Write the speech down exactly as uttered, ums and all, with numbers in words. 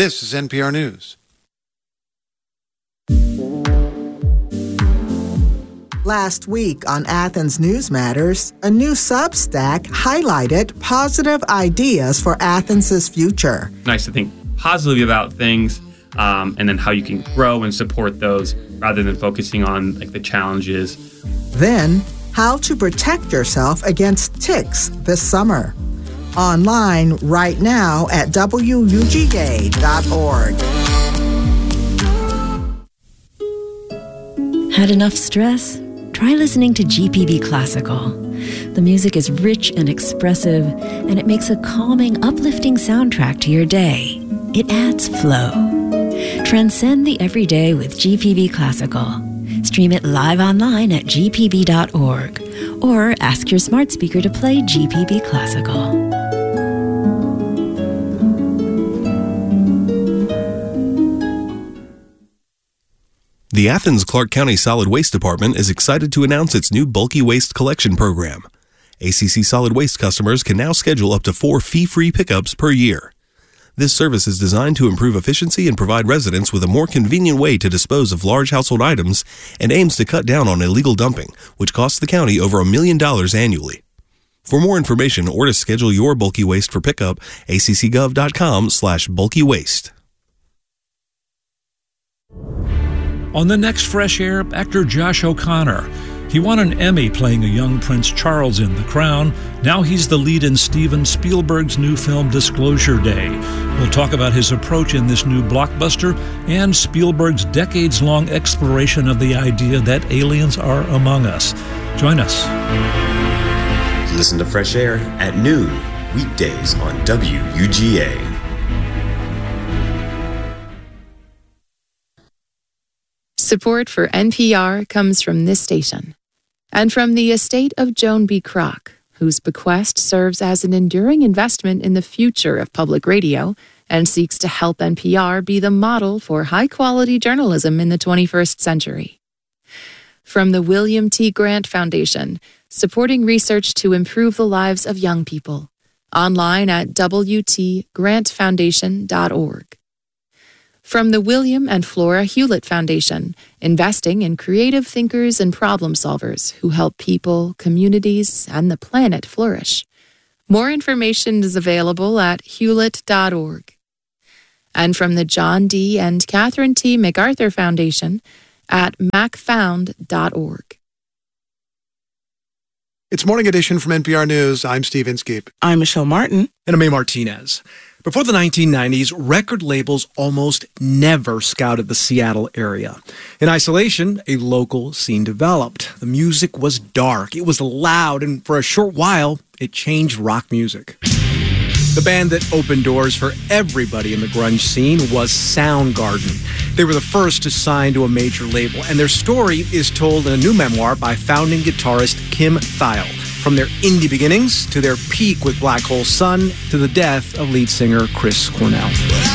This is N P R News. Last week on Athens News Matters, a new Substack highlighted positive ideas for Athens' future. Nice to think positively about things, um, and then how you can grow and support those rather than focusing on like the challenges. Then, how to protect yourself against ticks this summer. Online right now at W U G A dot org. Had enough stress? Try listening to G P B Classical. The music is rich and expressive, and it makes a calming, uplifting soundtrack to your day. It adds flow. Transcend the everyday with G P B Classical. Stream it live online at G P B dot org, or ask your smart speaker to play G P B Classical. The Athens Clark County Solid Waste Department is excited to announce its new bulky waste collection program. A C C Solid Waste customers can now schedule up to four fee-free pickups per year. This service is designed to improve efficiency and provide residents with a more convenient way to dispose of large household items and aims to cut down on illegal dumping, which costs the county over a million dollars annually. For more information or to schedule your bulky waste for pickup, A C C gov dot com slash bulky waste. On the next Fresh Air, actor Josh O'Connor. He won an Emmy playing a young Prince Charles in The Crown. Now he's the lead in Steven Spielberg's new film Disclosure Day. We'll talk about his approach in this new blockbuster and Spielberg's decades-long exploration of the idea that aliens are among us. Join us. Listen to Fresh Air at noon, weekdays on W U G A. Support for N P R comes from this station and from the estate of Joan B. Kroc, whose bequest serves as an enduring investment in the future of public radio and seeks to help N P R be the model for high-quality journalism in the twenty-first century. From the William T. Grant Foundation, supporting research to improve the lives of young people. Online at W T grant foundation dot org. From the William and Flora Hewlett Foundation, investing in creative thinkers and problem solvers who help people, communities, and the planet flourish. More information is available at hewlett dot org. And from the John D. and Catherine T. MacArthur Foundation at mac found dot org. It's Morning Edition from N P R News. I'm Steve Inskeep. I'm Michelle Martin. And I'm A. Martinez. Before the nineteen nineties, record labels almost never scouted the Seattle area. In isolation, a local scene developed. The music was dark, it was loud, and for a short while, it changed rock music. The band that opened doors for everybody in the grunge scene was Soundgarden. They were the first to sign to a major label, and their story is told in a new memoir by founding guitarist Kim Thayil. From their indie beginnings to their peak with Black Hole Sun to the death of lead singer Chris Cornell.